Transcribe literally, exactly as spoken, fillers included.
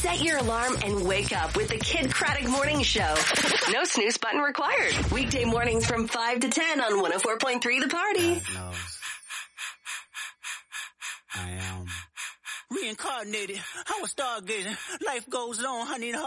Set your alarm and wake up with the Kid Craddock Morning Show. No snooze button required. Weekday mornings from five to ten on one oh four point three The Party. God knows. I am reincarnated. I was stargazing. Life goes on, honey.